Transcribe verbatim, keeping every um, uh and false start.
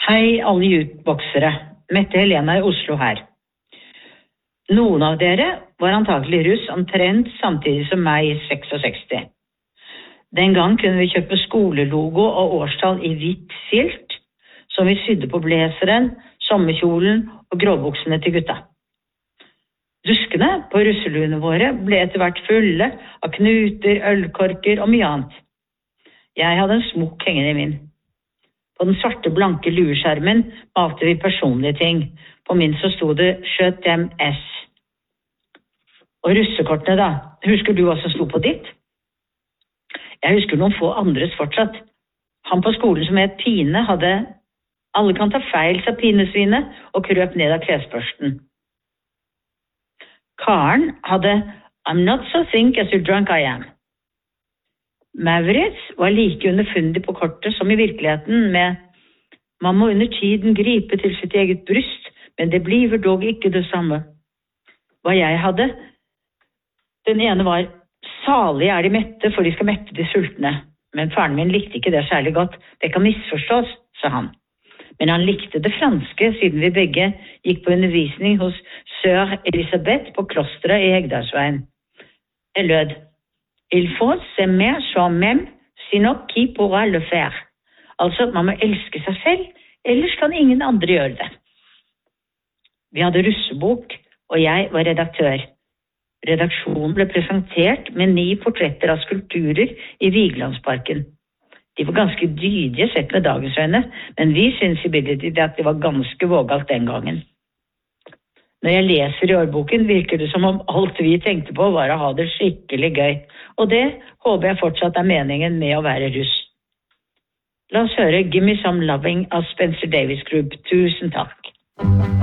Hei alle jukeboksere, Mette Helena i Oslo her. Noen av dere var antagelig russ omtrent samtidig som meg i sekstiseks. Den gang kunne vi kjøpe skolelogo og årstall i hvitt filt, som vi sydde på blazeren, sommerkjolen og gråbuksene til gutta. Duskene på russeluene våre ble etter hvert fulle av knuter, ølkorker og mye annet. Jeg hadde en smokk hengende i min. På den svarte blanke lueskjermen malte vi personlige ting. På min så stod det «Skjøt dem S». Og russekortene da, husker du hva som stod på ditt? Jeg husker noen få andres fortsatt. Han på skolen som het Pine hadde «Alle kan ta feil», sa pinesvinet, og krøp ned av klesbørsten. Karen hadde «I'm not so think as you drunk I am». Maurits var like underfundig på kortet som i virkeligheten med «Man må under tiden gripe til sitt eget bryst, men det blir dog ikke det samme». Hva jeg hadde, den ene var «Salig er de mette, for de skal mette de sultne». Men faren min likte ikke det særlig godt. «Det kan misforstås», sa han. Men han likte det franske, siden vi begge gikk på undervisning hos Sør Elisabeth på klosteret i Hegdalsveien. Det lød «Il faut s'aimer soi-même, sinon qui pourra le faire». Altså, man må elske seg selv, ellers kan ingen andre gjøre det. Vi hadde russebok, og jeg var redaktør. Redaksjonen ble presentert med ni portretter av skulpturer i Vigelandsparken. De var ganske dydige sett med dagens øyne, men vi synes i bildet at det var ganske vågalt den gangen. Når jeg leser i årboken, virker det som om alt vi tenkte på var å ha det skikkelig gøy. Og det håper jeg fortsatt er meningen med å være russ. La oss høre «Gimme Some Loving» av Spencer Davis Group. Tusen takk.